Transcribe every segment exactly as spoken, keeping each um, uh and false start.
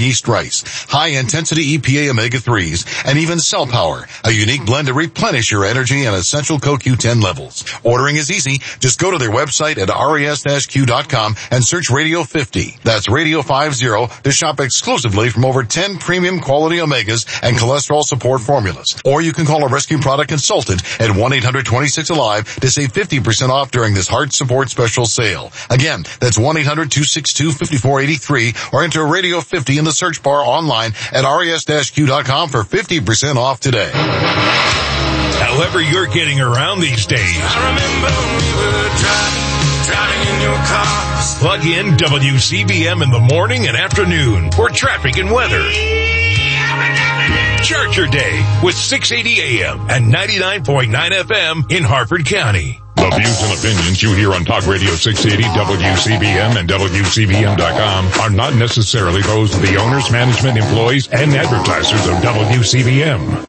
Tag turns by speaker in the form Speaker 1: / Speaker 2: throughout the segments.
Speaker 1: yeast rice, high-intensity E P A omega threes, and even cell power, a unique blend to replenish your energy and essential C O Q ten levels. Ordering is easy. Just go to their website at R E S Q dot com and search Radio fifty. That's Radio fifty to shop exclusively from over ten premium quality omegas and cholesterol support formulas. Or you can call a rescue product consultant at one eight hundred twenty-six alive to save fifty percent off during this heart support special sale. Again, that's one eight hundred two six two five four eight three or enter Radio fifty in the search bar online at R E S Q dot com for fifty percent off today.
Speaker 2: However you're getting around these days,
Speaker 3: I remember we were driving, driving in your car.
Speaker 2: Plug in W C B M in the morning and afternoon for traffic and weather. Start your day with six eighty A M and ninety-nine point nine F M in Harford County.
Speaker 4: The views and opinions you hear on Talk Radio six eighty, W C B M, and W C B M dot com are not necessarily those of the owners, management, employees, and advertisers of W C B M.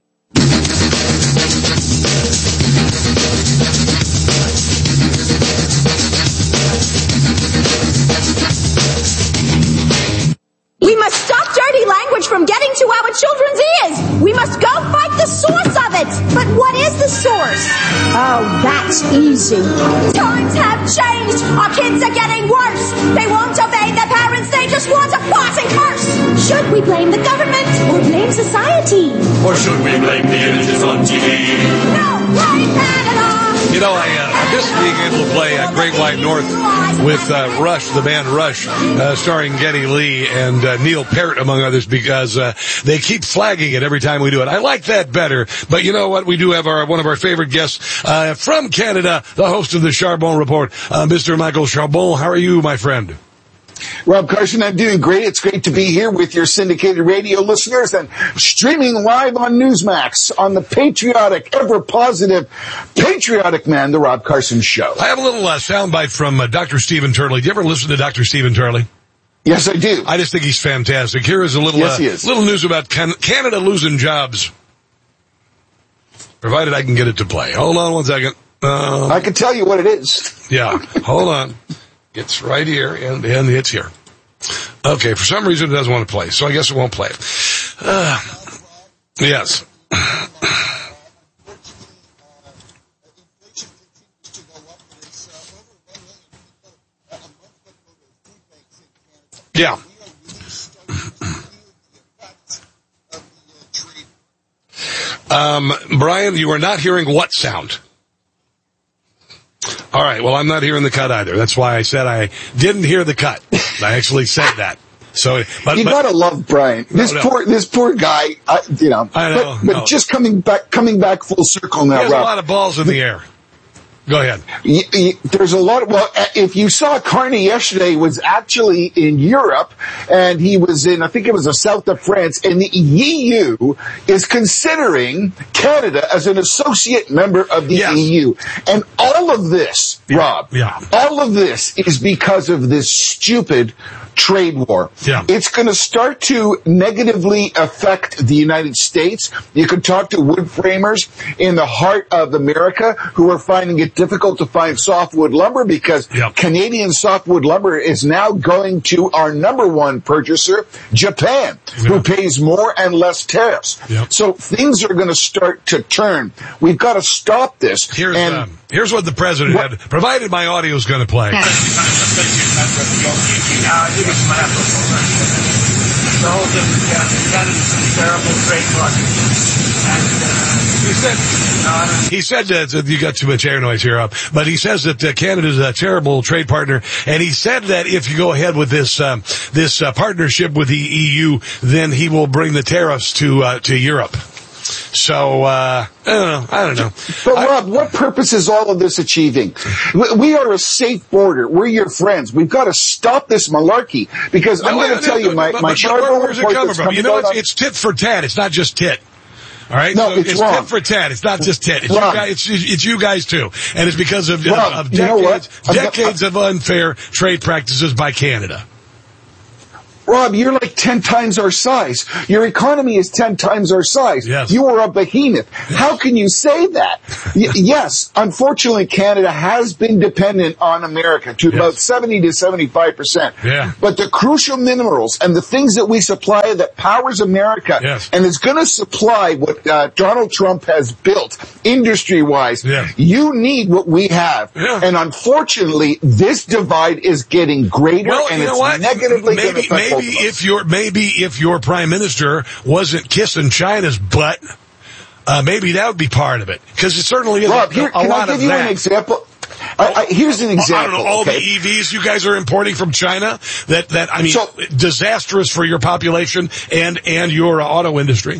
Speaker 5: We must stop dirty language from getting to our children's ears. We must go fight the source of it. But what is the source? Oh, that's easy. Times have changed. Our kids are getting worse. They won't obey their parents. They just want to fart and curse. Should we blame the government or blame society?
Speaker 3: Or should we blame the images on T V?
Speaker 5: No, blame Canada.
Speaker 6: You know, I, uh, I miss being able to play uh, Great White North with uh, Rush, the band Rush, uh, starring Geddy Lee and uh, Neil Peart, among others, because uh, they keep flagging it every time we do it. I like that better, but you know what? We do have our one of our favorite guests uh, from Canada, the host of the Charbon Report, uh, Mister Michael Charbon. How are you, my friend?
Speaker 7: Rob Carson, I'm doing great. It's great to be here with your syndicated radio listeners and streaming live on Newsmax on the patriotic, ever-positive, patriotic man, The Rob Carson Show.
Speaker 6: I have a little uh, soundbite from uh, Doctor Stephen Turley. Do you ever listen to Doctor Stephen Turley?
Speaker 7: Yes, I do.
Speaker 6: I just think he's fantastic. Here is a little,
Speaker 7: yes,
Speaker 6: uh,
Speaker 7: he is.
Speaker 6: little news about Can- Canada losing jobs. Provided I can get it to play. Hold on one second. Uh,
Speaker 7: I can tell you what it is.
Speaker 6: Yeah, hold on. It's right here, and, and it's here. Okay, for some reason it doesn't want to play, so I guess it won't play. Uh, yes. Yeah. Um, Brian, you are not hearing what sound? All right, well, I'm not hearing the cut either. That's why I said I didn't hear the cut. I actually said that. So, but,
Speaker 7: you
Speaker 6: but,
Speaker 7: gotta love Brian. This
Speaker 6: no, no.
Speaker 7: poor, this poor guy. Uh, you know,
Speaker 6: I know,
Speaker 7: but, but
Speaker 6: no.
Speaker 7: just coming back, coming back full circle now.
Speaker 6: He has
Speaker 7: Rob.
Speaker 6: a lot of balls in the air. Go ahead.
Speaker 7: Y- y- there's a lot of, well, if you saw Carney yesterday, was actually in Europe, and he was in, I think it was the south of France, and the E U is considering Canada as an associate member of the
Speaker 6: Yes.
Speaker 7: E U. And all of this,
Speaker 6: Yeah.
Speaker 7: Rob,
Speaker 6: Yeah.
Speaker 7: all of this is because of this stupid trade war.
Speaker 6: Yeah.
Speaker 7: It's going to start to negatively affect the United States. You could talk to wood framers in the heart of America who are finding it difficult to find softwood lumber because
Speaker 6: Yep.
Speaker 7: Canadian softwood lumber is now going to our number one purchaser, Japan, who
Speaker 6: Yep.
Speaker 7: pays more and less tariffs.
Speaker 6: Yep.
Speaker 7: So things are going to start to turn. We've got to stop this.
Speaker 6: Here's,
Speaker 7: and
Speaker 6: um, here's what the president
Speaker 7: What-
Speaker 6: had, provided my audio is going to play.
Speaker 8: The whole thing is Canada's a terrible trade partner. And, uh,
Speaker 6: He said,
Speaker 8: no, I don't
Speaker 6: he said that, that you got too much air noise here up, but he says that uh, Canada's a terrible trade partner, and he said that if you go ahead with this um, this uh, partnership with the E U, then he will bring the tariffs to uh, to Europe. So uh, I don't know. I don't know.
Speaker 7: But
Speaker 6: I-
Speaker 7: Rob, what purpose is all of this achieving? We- We are a safe border. We're your friends. We've got to stop this malarkey because I'm
Speaker 6: No,
Speaker 7: going
Speaker 6: no,
Speaker 7: to tell
Speaker 6: no,
Speaker 7: you
Speaker 6: no,
Speaker 7: my
Speaker 6: but-
Speaker 7: my
Speaker 6: but
Speaker 7: Charbon
Speaker 6: where- where's it
Speaker 7: report
Speaker 6: coming
Speaker 7: that's
Speaker 6: from?
Speaker 7: coming
Speaker 6: You know,
Speaker 7: out
Speaker 6: it's,
Speaker 7: on-
Speaker 6: it's tit for tat. It's not just tit. All right,
Speaker 7: No,
Speaker 6: so
Speaker 7: it's
Speaker 6: it's
Speaker 7: wrong.
Speaker 6: tit for tat. It's not just tit. It's, you
Speaker 7: Rob.
Speaker 6: guys, it's, it's you guys too, and it's because of,
Speaker 7: Rob,
Speaker 6: of
Speaker 7: you know what?
Speaker 6: decades,
Speaker 7: I'm not-
Speaker 6: decades of unfair trade practices by Canada.
Speaker 7: Rob, you're like ten times our size. Your economy is ten times our size.
Speaker 6: Yes.
Speaker 7: You are a behemoth. How can you say that? Y- yes, unfortunately, Canada has been dependent on America to
Speaker 6: Yes.
Speaker 7: about seventy to seventy-five percent.
Speaker 6: Yeah.
Speaker 7: But the crucial minerals and the things that we supply that powers America
Speaker 6: Yes.
Speaker 7: and is going to supply what uh, Donald Trump has built industry-wise,
Speaker 6: Yeah.
Speaker 7: you need what we have.
Speaker 6: Yeah.
Speaker 7: And unfortunately, this divide is getting greater
Speaker 6: Well,
Speaker 7: and
Speaker 6: you know
Speaker 7: it's
Speaker 6: what?
Speaker 7: negatively going to
Speaker 6: Maybe,
Speaker 7: affect both
Speaker 6: maybe
Speaker 7: of us.
Speaker 6: if your maybe if your prime minister wasn't kissing China's butt, uh, maybe that would be part of it. Because it certainly is
Speaker 7: Rob,
Speaker 6: a,
Speaker 7: here,
Speaker 6: a
Speaker 7: can
Speaker 6: lot
Speaker 7: I give
Speaker 6: of
Speaker 7: you
Speaker 6: that.
Speaker 7: an example? I, I, here's an example.
Speaker 6: I don't know, all
Speaker 7: okay?
Speaker 6: the E Vs you guys are importing from China, that, that I mean,
Speaker 7: So-
Speaker 6: disastrous for your population and, and your uh, auto industry.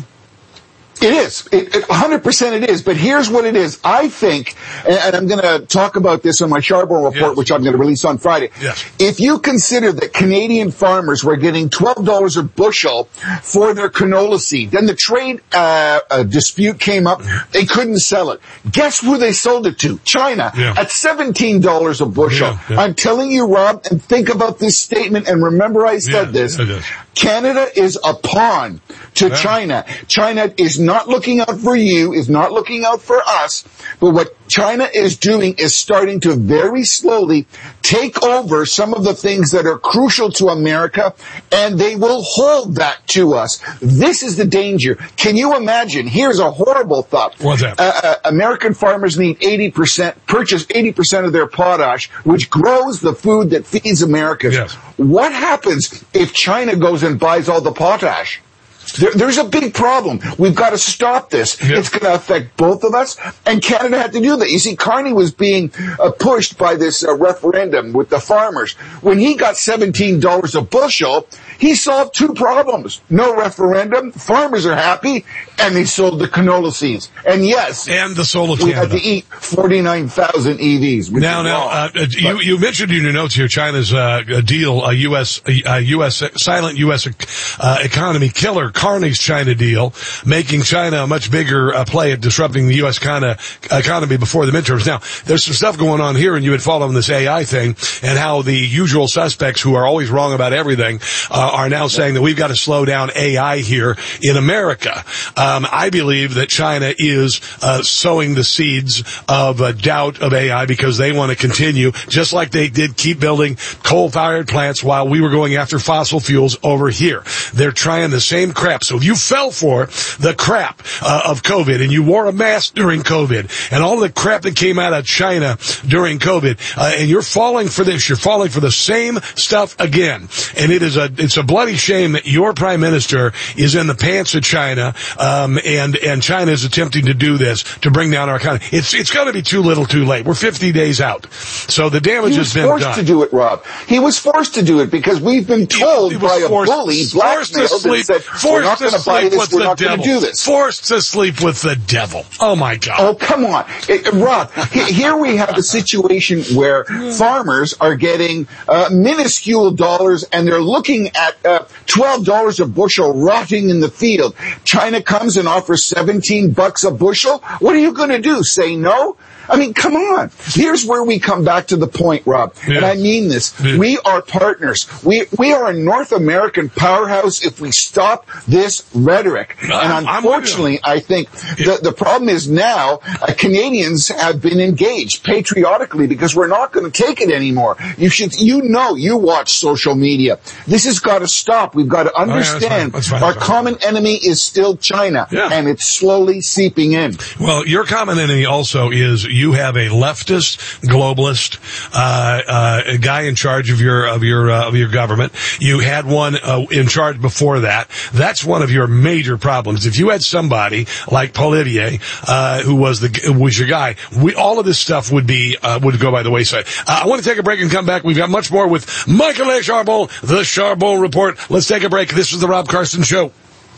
Speaker 7: It is. It, it, one hundred percent it is. But here's what it is. I think, and, and I'm going to talk about this on my Charbonne report,
Speaker 6: Yes.
Speaker 7: which I'm going to release on Friday.
Speaker 6: Yes.
Speaker 7: If you consider that Canadian farmers were getting twelve dollars a bushel for their canola seed, then the trade uh, uh, dispute came up. They couldn't sell it. Guess who they sold it to? China.
Speaker 6: Yeah.
Speaker 7: At seventeen dollars a bushel.
Speaker 6: Yeah, yeah.
Speaker 7: I'm telling you, Rob, and think about this statement, and remember I said
Speaker 6: Yeah,
Speaker 7: this.
Speaker 6: it is.
Speaker 7: Canada is a pawn to
Speaker 6: Yeah.
Speaker 7: China. China is not looking out for you, is not looking out for us, but what China is doing is starting to very slowly take over some of the things that are crucial to America, and they will hold that to us. This is the danger. Can you imagine? Here's a horrible thought.
Speaker 6: What's that?
Speaker 7: Uh, uh, American farmers need eighty percent, purchase eighty percent of their potash, which grows the food that feeds Americans.
Speaker 6: Yes.
Speaker 7: What happens if China goes and buys all the potash? There, there's a big problem. We've got to stop this.
Speaker 6: Yeah.
Speaker 7: It's going to affect both of us, and Canada had to do that. You see, Carney was being uh, pushed by this uh, referendum with the farmers. When he got seventeen dollars a bushel, he solved two problems. No referendum, farmers are happy, and they sold the canola seeds. And yes,
Speaker 6: And the soul of
Speaker 7: we had
Speaker 6: Canada.
Speaker 7: to eat forty-nine thousand E Vs. which
Speaker 6: Now,
Speaker 7: is
Speaker 6: now,
Speaker 7: wrong.
Speaker 6: uh, uh, you, you mentioned in your notes here China's uh, deal, a U S, a U S silent U S uh, economy killer, Carney's China deal, making China a much bigger uh, play at disrupting the U S kind of economy before the midterms. Now, there's some stuff going on here, and you had followed on this A I thing, and how the usual suspects who are always wrong about everything uh, are now saying that we've got to slow down A I here in America. Um, I believe that China is uh, sowing the seeds of uh, doubt of A I because they want to continue, just like they did keep building coal-fired plants while we were going after fossil fuels over here. They're trying the same crap. So if you fell for the crap uh, of COVID and you wore a mask during COVID and all the crap that came out of China during COVID, uh, and you're falling for this, you're falling for the same stuff again. And it is a, it's a bloody shame that your prime minister is in the pants of China, um, and, and China is attempting to do this to bring down our economy. It's, it's going to be too little too late. We're fifty days out. So the damage
Speaker 7: He
Speaker 6: has
Speaker 7: was
Speaker 6: been
Speaker 7: forced
Speaker 6: done.
Speaker 7: to do it, Rob. He was forced to do it because we've been told
Speaker 6: He was
Speaker 7: by a
Speaker 6: forced-
Speaker 7: bully,
Speaker 6: forced to
Speaker 7: blackmailed,
Speaker 6: sleep,
Speaker 7: and said,
Speaker 6: forced
Speaker 7: we're not
Speaker 6: to
Speaker 7: going to buy
Speaker 6: sleep
Speaker 7: this,
Speaker 6: with
Speaker 7: we're
Speaker 6: the
Speaker 7: not going
Speaker 6: devil.
Speaker 7: to do this.
Speaker 6: Forced to sleep with the devil. Oh my God.
Speaker 7: Oh, come on. It, Rob, he- here we have a situation where farmers are getting uh, minuscule dollars and they're looking at uh, twelve dollars a bushel rotting in the field. China comes and offers seventeen bucks a bushel. What are you going to do? Say no? I mean, come on. Here's where we come back to the point, Rob.
Speaker 6: Yes.
Speaker 7: And I mean this.
Speaker 6: Yes.
Speaker 7: We are partners. We we are a North American powerhouse if we stop this rhetoric.
Speaker 6: I'm-
Speaker 7: and
Speaker 6: I'm with you.
Speaker 7: unfortunately, I think the, the problem is now uh, Canadians have been engaged patriotically because we're not going to take it anymore. You should, you know, you watch social media. This has got to stop. We've got to
Speaker 6: yeah, that's
Speaker 7: understand
Speaker 6: fine. That's fine.
Speaker 7: our
Speaker 6: That's fine.
Speaker 7: common enemy is still China,
Speaker 6: Yeah.
Speaker 7: and it's slowly seeping in.
Speaker 6: Well, your common enemy also is you have a leftist, globalist uh, uh, guy in charge of your of your uh, of your government. You had one uh, in charge before that. That's one of your major problems. If you had somebody like Poilievre, uh, who was the was your guy, we, all of this stuff would be uh, would go by the wayside. Uh, I want to take a break and come back. We've got much more with Michael A. Charbonne, the Charbonne Report. Let's take a break. This is the Rob Carson Show.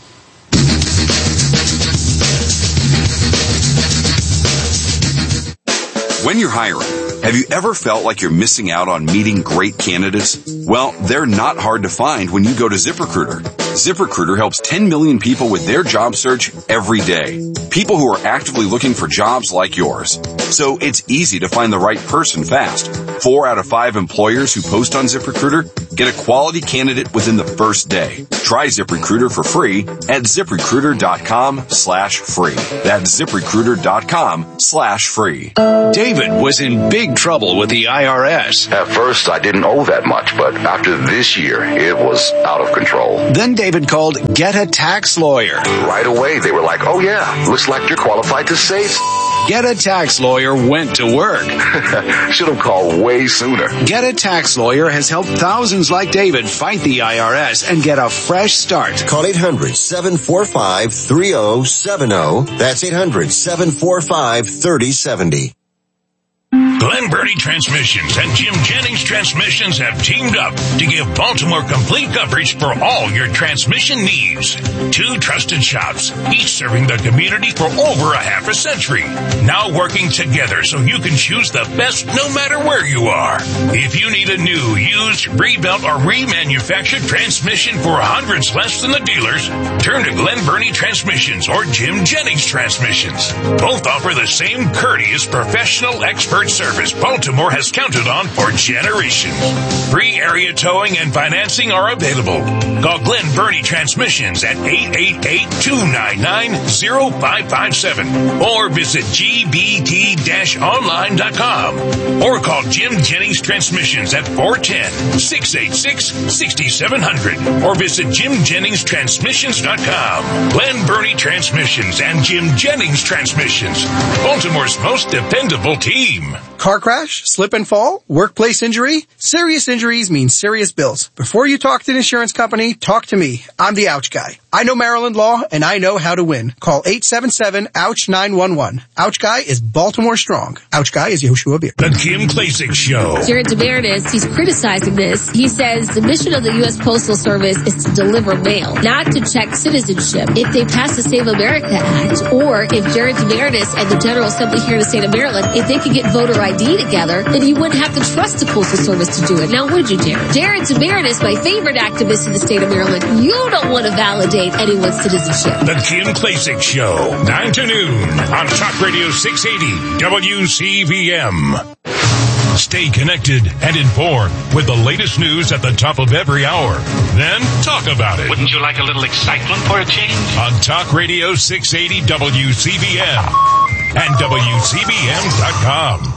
Speaker 9: When you're hiring, have you ever felt like you're missing out on meeting great candidates? Well, they're not hard to find when you go to ZipRecruiter. ZipRecruiter helps ten million people with their job search every day. People who are actively looking for jobs like yours. So it's easy to find the right person fast. Four out of five employers who post on ZipRecruiter get a quality candidate within the first day. Try ZipRecruiter for free at ZipRecruiter.com slash free. That's ZipRecruiter.com slash free.
Speaker 10: David was in big trouble with the I R S.
Speaker 11: At first, I didn't owe that much, but after this year, it was out of control.
Speaker 10: Then David called Get a Tax Lawyer.
Speaker 11: Right away, they were like, oh yeah, looks like you're qualified to save.
Speaker 10: Get a Tax Lawyer went to work.
Speaker 11: Should have called way sooner.
Speaker 10: Get a Tax Lawyer has helped thousands like David fight the I R S and get a fresh start.
Speaker 12: Call eight hundred, seven four five, three oh seven oh. That's eight hundred, seven four five, three oh seven oh.
Speaker 2: Glen Burnie Transmissions and Jim Jennings Transmissions have teamed up to give Baltimore complete coverage for all your transmission needs. Two trusted shops, each serving the community for over a half a century. Now working together so you can choose the best no matter where you are. If you need a new, used, rebuilt, or remanufactured transmission for hundreds less than the dealers, turn to Glen Burnie Transmissions or Jim Jennings Transmissions. Both offer the same courteous, professional, expert service Baltimore has counted on for generations. Free area towing and financing are available. Call Glen Burnie Transmissions at eight eight eight, two nine nine, zero five five seven or visit G B T online dot com or call Jim Jennings Transmissions at four one zero, six eight six, six seven zero zero or visit Jim Jennings Transmissions dot com. Glen Burnie Transmissions and Jim Jennings Transmissions, Baltimore's most dependable team.
Speaker 13: Car crash, slip and fall, workplace injury. Serious injuries mean serious bills. Before you talk to an insurance company, talk to me. I'm the Ouch Guy. I know Maryland law and I know how to win. Call eight seven seven, ouch, nine one one. Ouch Guy is Baltimore strong. Ouch Guy is Yoshua Beer.
Speaker 2: The Kim Klacik Show.
Speaker 14: Jared DeMeredis, he's criticizing this. He says the mission of the U S Postal Service is to deliver mail, not to check citizenship. If they pass the Save America Act, or if Jared DeMeredis and the General Assembly here in the state of Maryland, if they could get voter I D together, then you wouldn't have to trust the Postal Service to do it. Now, would you, Jared? Jared DeMeredis, my favorite activist in the state of Maryland, you don't want to validate anyone's citizenship.
Speaker 2: The Kim Klacik Show, nine to noon on Talk Radio six eighty W C V M. Stay connected and informed with the latest news at the top of every hour. Then talk about it.
Speaker 8: Wouldn't you like a little excitement for a change?
Speaker 2: On Talk Radio six eighty W C V M and W C B M dot com.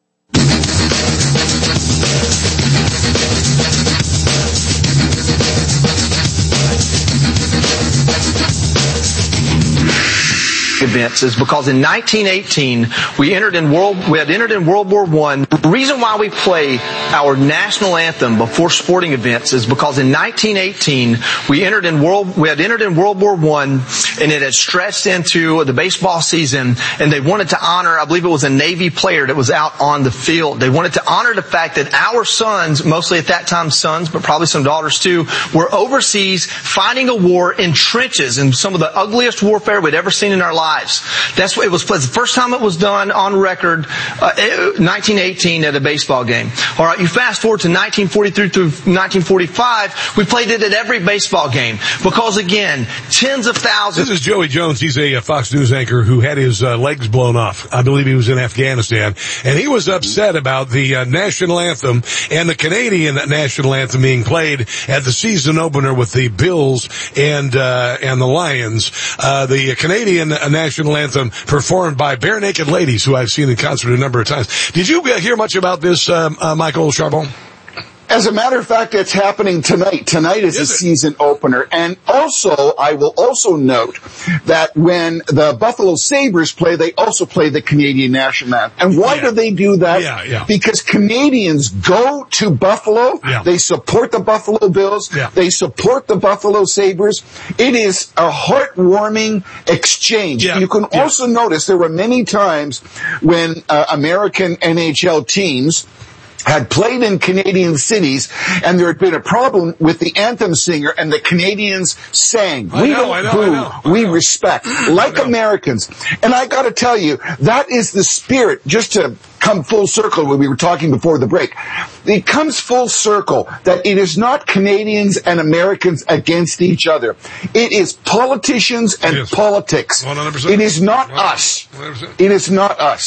Speaker 15: Events is because in nineteen eighteen we entered in world we had entered in World War One. The reason why we play our national anthem before sporting events is because in nineteen eighteen we entered in world we had entered in World War One, and it had stretched into the baseball season, and they wanted to honor, I believe it was a Navy player that was out on the field. They wanted to honor the fact that our sons, mostly at that time sons, but probably some daughters too, were overseas fighting a war in trenches in some of the ugliest warfare we'd ever seen in our lives. That's what it was. The first time it was done on record, uh, nineteen eighteen at a baseball game. All right, you fast forward to nineteen forty-three through nineteen forty-five. We played it at every baseball game because, again, tens of thousands.
Speaker 6: This is Joey Jones. He's a Fox News anchor who had his uh, legs blown off. I believe he was in Afghanistan, and he was upset about the uh, national anthem and the Canadian national anthem being played at the season opener with the Bills and uh, and the Lions. Uh, the Canadian uh, national anthem performed by Bare Naked Ladies, who I've seen in concert a number of times. Did you hear much about this, um, uh, Michael Charbon?
Speaker 7: As a matter of fact, it's happening tonight. Tonight is, is a it? season opener. And also, I will also note that when the Buffalo Sabres play, they also play the Canadian national anthem. And why yeah. do they do that?
Speaker 6: Yeah, yeah.
Speaker 7: Because Canadians go to Buffalo. Yeah. They support the Buffalo Bills. Yeah. They support the Buffalo Sabres. It is a heartwarming exchange. Yeah. You can yeah. also notice there were many times when uh, American N H L teams had played in Canadian cities, and there had been a problem with the anthem singer, and the Canadians sang.
Speaker 6: I
Speaker 7: we
Speaker 6: know,
Speaker 7: don't
Speaker 6: I know,
Speaker 7: boo,
Speaker 6: I know, I
Speaker 7: we
Speaker 6: know.
Speaker 7: respect, like Americans. And I gotta tell you, that is the spirit, just to come full circle when we were talking before the break. It comes full circle that it is not Canadians and Americans against each other. It is politicians and
Speaker 6: yes.
Speaker 7: politics.
Speaker 6: one hundred percent.
Speaker 7: It is not
Speaker 6: one hundred percent.
Speaker 7: us. It is not us.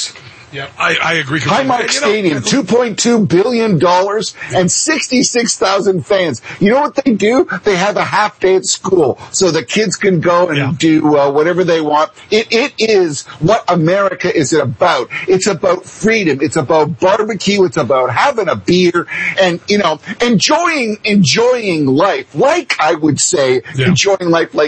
Speaker 6: Yeah, I, I agree.
Speaker 7: Highmark Stadium, two point two billion dollars and sixty-six thousand fans. You know what they do? They have a half day at school so the kids can go and yeah. do uh, whatever they want. It, it is what America is about. It's about freedom. It's about barbecue. It's about having a beer and, you know, enjoying, enjoying life. Like I would say, yeah. enjoying life like